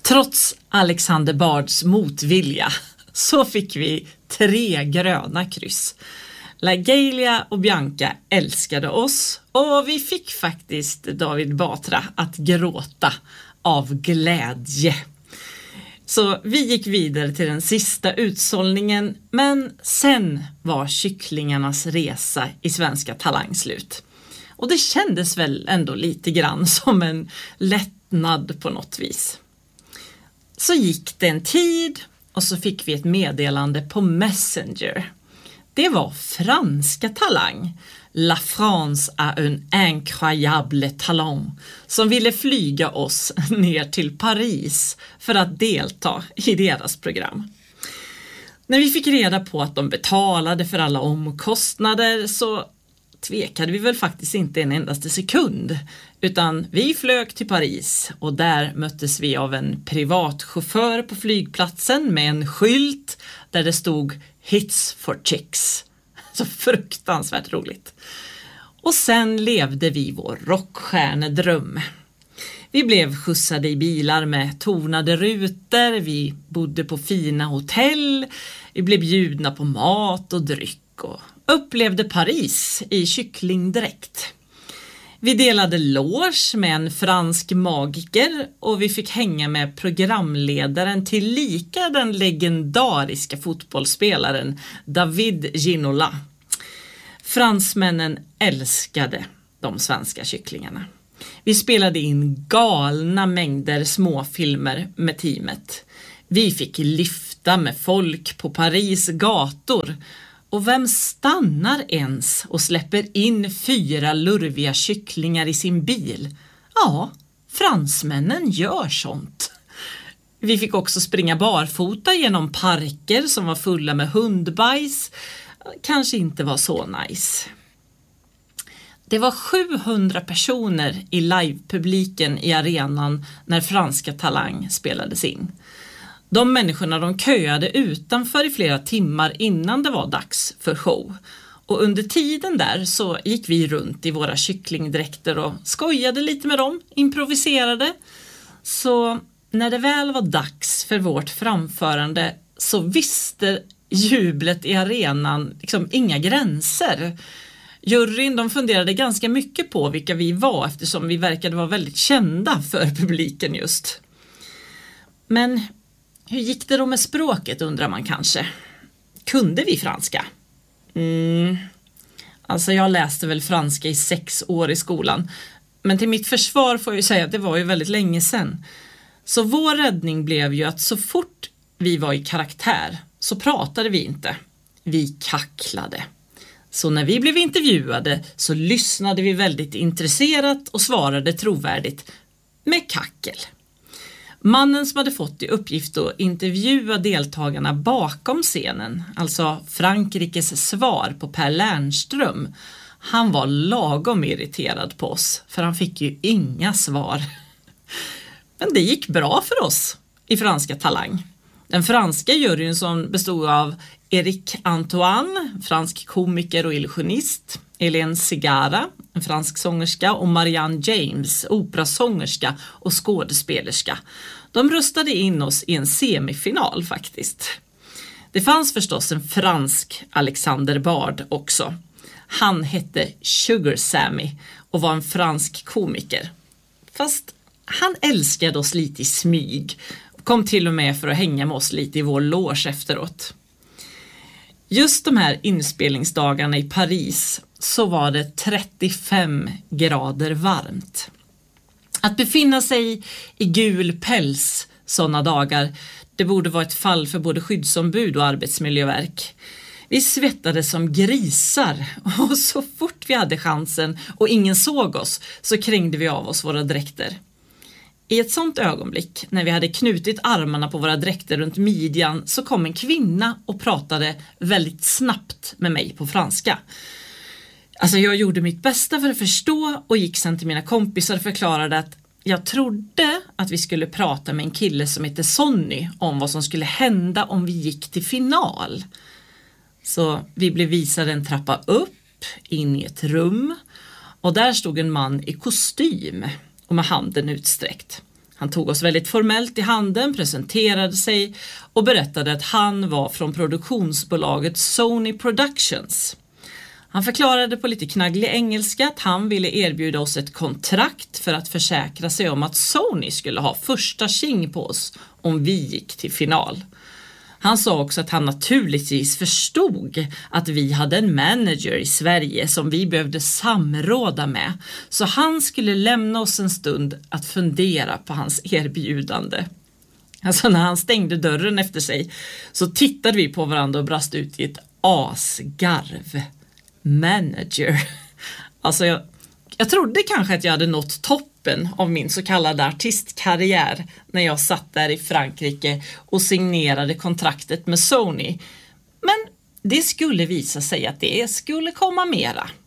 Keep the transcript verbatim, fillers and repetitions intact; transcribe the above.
Trots Alexander Bards motvilja så fick vi tre gröna kryss. LaGalia och Bianca älskade oss och vi fick faktiskt David Batra att gråta av glädje. Så vi gick vidare till den sista utsållningen, men sen var kycklingarnas resa i Svenska Talang slut. Och det kändes väl ändå lite grann som en lättnad på något vis. Så gick det en tid och så fick vi ett meddelande på Messenger. Det var Franska Talang, La France a un incroyable talent, som ville flyga oss ner till Paris för att delta i deras program. När vi fick reda på att de betalade för alla omkostnader så tvekade vi väl faktiskt inte en endaste sekund, utan vi flög till Paris och där möttes vi av en privatchaufför på flygplatsen med en skylt där det stod Hits for Chicks. Så fruktansvärt roligt. Och sen levde vi vår rockstjärnedröm. Vi blev skjutsade i bilar med tonade rutor, vi bodde på fina hotell, vi blev bjudna på mat och dryck och upplevde Paris i kycklingdräkt. Vi delade loge med en fransk magiker och vi fick hänga med programledaren till lika den legendariska fotbollsspelaren David Ginola. Fransmännen älskade de svenska kycklingarna. Vi spelade in galna mängder småfilmer med teamet. Vi fick lyfta med folk på Paris gator. Och vem stannar ens och släpper in fyra lurviga kycklingar i sin bil? Ja, fransmännen gör sånt. Vi fick också springa barfota genom parker som var fulla med hundbajs. Kanske inte var så nice. Det var sjuhundra personer i livepubliken i arenan när Franska Talang spelades in. De människorna de köade utanför i flera timmar innan det var dags för show. Och under tiden där så gick vi runt i våra kycklingdräkter och skojade lite med dem, improviserade. Så när det väl var dags för vårt framförande så visste jublet i arenan liksom inga gränser. Juryn de funderade ganska mycket på vilka vi var eftersom vi verkade vara väldigt kända för publiken just. Men hur gick det då med språket, undrar man kanske. Kunde vi franska? Mm. Alltså jag läste väl franska i sex år i skolan. Men till mitt försvar får jag ju säga att det var ju väldigt länge sedan. Så vår räddning blev ju att så fort vi var i karaktär så pratade vi inte. Vi kacklade. Så när vi blev intervjuade så lyssnade vi väldigt intresserat och svarade trovärdigt med kackel. Mannen som hade fått i uppgift att intervjua deltagarna bakom scenen, alltså Frankrikes svar på Per Lernström, han var lagom irriterad på oss för han fick ju inga svar. Men det gick bra för oss i Franska Talang. Den franska juryn som bestod av Eric Antoine, fransk komiker och illusionist, Hélène Segara, en fransk sångerska, och Marianne James, operasångerska och skådespelerska. De röstade in oss i en semifinal faktiskt. Det fanns förstås en fransk Alexander Bard också. Han hette Sugar Sammy och var en fransk komiker. Fast han älskade oss lite i smyg och kom till och med för att hänga med oss lite i vår loge efteråt. Just de här inspelningsdagarna i Paris så var det trettiofem grader varmt. Att befinna sig i gul päls sådana dagar, det borde vara ett fall för både skyddsombud och arbetsmiljöverk. Vi svettade som grisar och så fort vi hade chansen och ingen såg oss så krängde vi av oss våra dräkter. I ett sånt ögonblick, när vi hade knutit armarna på våra dräkter runt midjan, så kom en kvinna och pratade väldigt snabbt med mig på franska. Alltså jag gjorde mitt bästa för att förstå och gick sen till mina kompisar och förklarade att jag trodde att vi skulle prata med en kille som heter Sonny om vad som skulle hända om vi gick till final. Så vi blev visade en trappa upp in i ett rum och där stod en man i kostym och med handen utsträckt. Han tog oss väldigt formellt i handen, presenterade sig och berättade att han var från produktionsbolaget Sony Productions. Han förklarade på lite knagglig engelska att han ville erbjuda oss ett kontrakt för att försäkra sig om att Sony skulle ha första tjing på oss om vi gick till final. Han sa också att han naturligtvis förstod att vi hade en manager i Sverige som vi behövde samråda med. Så han skulle lämna oss en stund att fundera på hans erbjudande. Alltså när han stängde dörren efter sig så tittade vi på varandra och brast ut i ett asgarv. Manager. Alltså jag, jag trodde kanske att jag hade nått toppen av min så kallade artistkarriär när jag satt där i Frankrike och signerade kontraktet med Sony. Men det skulle visa sig att det skulle komma mera.